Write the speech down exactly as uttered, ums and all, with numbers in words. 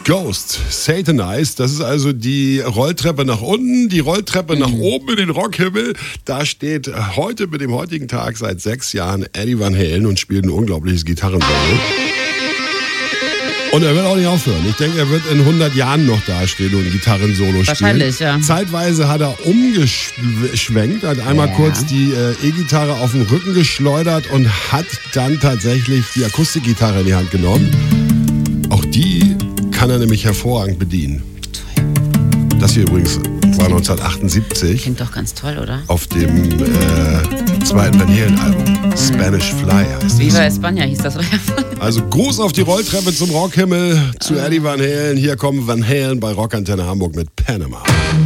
Ghost, Satanized, das ist also die Rolltreppe nach unten, die Rolltreppe mhm. nach oben in den Rockhimmel. Da steht heute mit dem heutigen Tag seit sechs Jahren Eddie Van Halen und spielt ein unglaubliches Gitarrensolo. Und er wird auch nicht aufhören. Ich denke, er wird in hundert Jahren noch dastehen und ein Gitarrensolo spielen. Wahrscheinlich, ja. Zeitweise hat er umgeschwenkt, hat einmal ja. kurz die äh, E-Gitarre auf den Rücken geschleudert und hat dann tatsächlich die Akustikgitarre in die Hand genommen. Auch die kann er nämlich hervorragend bedienen. Das hier übrigens war neunzehnhundertachtundsiebzig. Klingt doch ganz toll, oder? Auf dem äh, zweiten Van Halen-Album. Mhm. Spanish Fly heißt Viva España hieß das. Also Gruß auf die Rolltreppe zum Rockhimmel zu Eddie Van Halen. Hier kommen Van Halen bei Rockantenne Hamburg mit Panama.